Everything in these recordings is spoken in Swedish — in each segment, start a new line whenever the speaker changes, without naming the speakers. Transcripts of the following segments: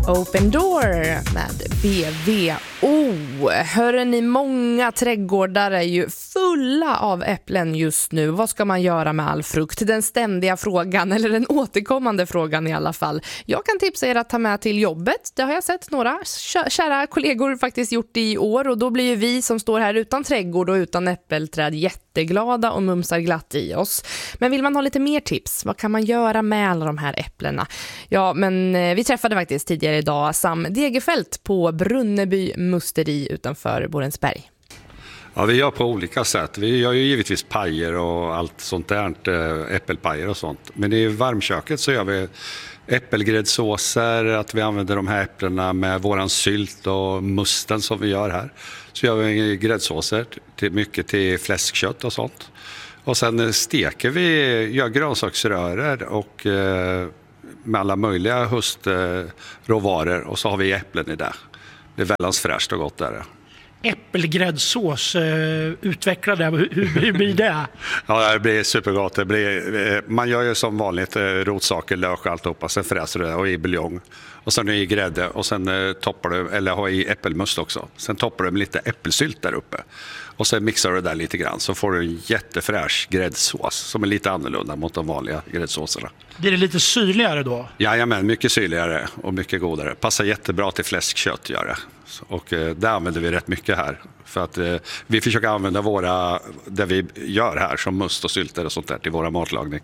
Open Door med BVO. Hörde ni, många trädgårdar är ju fulla av äpplen just nu. Vad ska man göra med all frukt? Den ständiga frågan, eller den återkommande frågan i alla fall. Jag kan tipsa er att ta med till jobbet. Det har jag sett några kära kollegor faktiskt gjort i år. Och då blir ju vi som står här utan trädgård och utan äppelträd jätteglada och mumsar glatt i oss. Men vill man ha lite mer tips? Vad kan man göra med alla de här äpplena? Ja, men vi träffade faktiskt tidigare idag Sam Degerfelt på Brunneby musteri utanför Borensberg.
Ja, vi gör på olika sätt. Vi gör ju givetvis pajer och allt sånt där, äppelpajer och sånt. Men i varmköket så gör vi äppelgräddsåser, att vi använder de här äpplena med våran sylt och musten som vi gör här. Så gör vi gräddsåser mycket till fläskkött och sånt. Och sen steker vi, gör grönsaksröror och med alla möjliga höstråvaror, och så har vi äpplen i det. Det är väldigt fräscht och gott där.
Äppelgräddsås, utveckla det. Hur blir det?
Ja, det blir supergott. Man gör ju som vanligt rotsaker, lök och alltihopa. Sen fräser du det och i buljong. Och sen i grädde och sen toppar du, eller har i äppelmust också. Sen toppar du med lite äppelsylt där uppe. Och sen mixar du det där lite grann, så får du en jättefräsch gräddsås som är lite annorlunda mot de vanliga gräddsåserna.
Blir det lite syrligare då?
Jajamän, mycket syrligare och mycket godare. Passar jättebra till fläskkött, gör det. Och det använder vi rätt mycket här. För att vi försöker använda det vi gör här som must och sylter och sånt där till våra matlagning.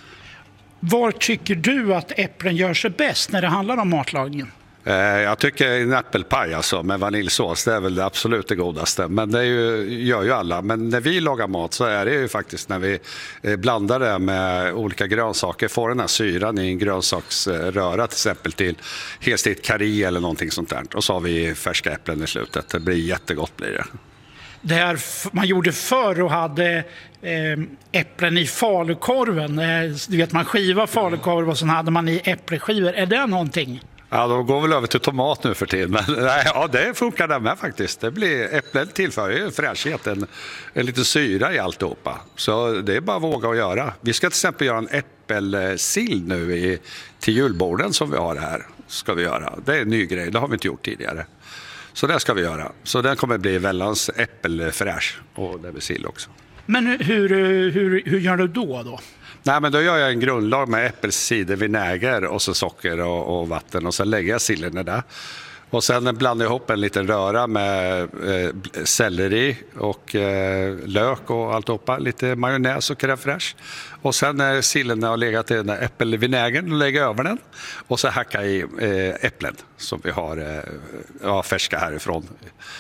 Var tycker du att äpplen gör sig bäst när det handlar om matlagningen?
Jag tycker en äppelpaj alltså, med vaniljsås, det är väl det absolut det godaste. Men det gör ju alla. Men när vi lagar mat så är det ju faktiskt när vi blandar det med olika grönsaker, får den här syran i en grönsaksröra till exempel till helstekt karri eller någonting sånt där. Och så har vi färska äpplen i slutet. Det blir jättegott blir det.
Det här man gjorde förr och hade äpplen i falukorven. Du vet, man skivar falukorv och sen hade man i äppelskivor. Är det någonting?
Ja, de går väl över till tomat nu för tiden. Men nej, ja, det funkar där med faktiskt. Det blir, äpplen tillför ju fräschhet, en liten syra i alltihopa. Så det är bara att våga att göra. Vi ska till exempel göra en äppelsill nu till julborden som vi har här. Ska vi göra. Det är en ny grej, det har vi inte gjort tidigare. Så det ska vi göra. Så den kommer bli väldans äppelfräsch, och det blir sill också.
Men hur gör du då?
Nej, men då gör jag en grundlag med äppelcider, vinäger och så socker och vatten, och sen lägger jag sillen där. Och sen blandar jag ihop en liten röra med selleri och lök och alltihopa, lite majonnäs och crème fraîche. Och sen när sillen har legat i den där äppelvinägern, då lägger jag över den och så hackar i äpplen som vi har färska härifrån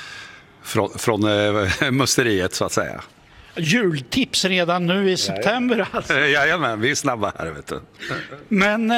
från musteriet så att säga.
Jultips redan nu i september alltså.
Jajamän, vi är snabba här, vet du.
Men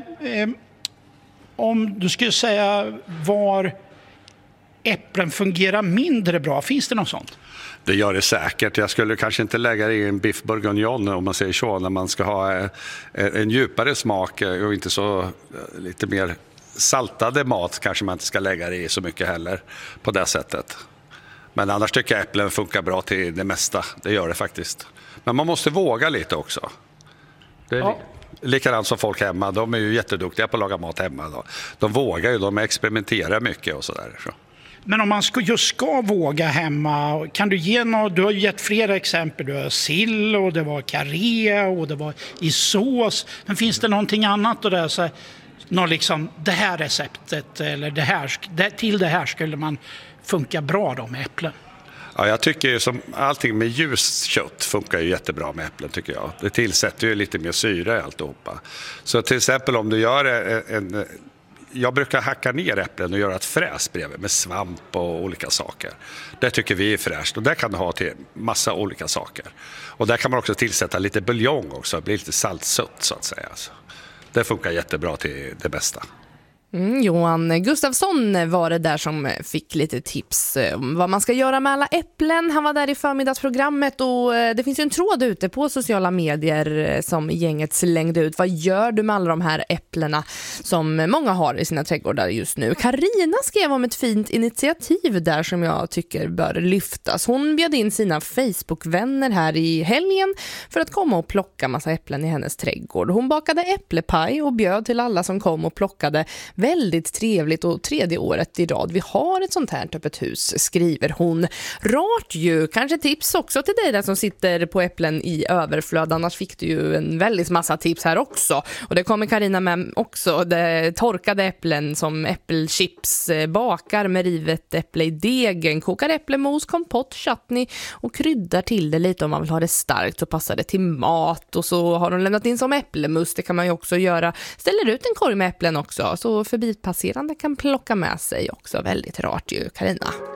om du skulle säga var äpplen fungerar mindre bra, finns det något sånt?
Det gör det säkert. Jag skulle kanske inte lägga det i en biff bourguignon om man säger så, när man ska ha en djupare smak och inte så lite mer saltade mat kanske man inte ska lägga det i så mycket heller på det sättet. Men annars tycker jag äpplen funkar bra till det mesta. Det gör det faktiskt. Men man måste våga lite också. Det är likadant som folk hemma. De är ju jätteduktiga på att laga mat hemma. Då. De vågar ju, de experimenterar mycket och sådär. Så.
Men om man ska våga hemma, kan du ge något? Du har ju gett flera exempel. Du har sill och det var karré och det var i sås. Men finns det någonting annat och så något liksom, det här receptet eller till det här skulle man funka bra då med äpplen?
Ja, jag tycker ju som allting med ljust kött funkar ju jättebra med äpplen tycker jag. Det tillsätter ju lite mer syra i alltihopa. Så till exempel om du gör jag brukar hacka ner äpplen och göra ett fräs bredvid med svamp och olika saker. Det tycker vi är fräscht, och där kan du ha till massa olika saker. Och där kan man också tillsätta lite buljong också, det blir lite saltsött så att säga. Så det funkar jättebra till det bästa.
Johan Gustafsson var det där som fick lite tips om vad man ska göra med alla äpplen. Han var där i förmiddagsprogrammet, och det finns ju en tråd ute på sociala medier som gänget slängde ut. Vad gör du med alla de här äpplena som många har i sina trädgårdar just nu? Karina skrev om ett fint initiativ där som jag tycker bör lyftas. Hon bjöd in sina Facebook-vänner här i helgen för att komma och plocka massa äpplen i hennes trädgård. Hon bakade äpplepaj och bjöd till alla som kom och plockade Väldigt trevligt och 3:e året i rad vi har ett sånt här öppet hus, skriver hon. Rart ju, kanske tips också till dig där som sitter på äpplen i överflöd. Annars fick du ju en väldigt massa tips här också. Och det kommer Carina med också. Det torkade äpplen som äppelchips, bakar med rivet äpple i degen, kokar äpplemos, kompott, chutney och kryddar till det lite om man vill ha det starkt, så passar det till mat. Och så har de lämnat in som äpplemus, det kan man ju också göra. Ställer ut en korg med äpplen också, så förbipasserande kan plocka med sig också. Väldigt rart ju, Carina.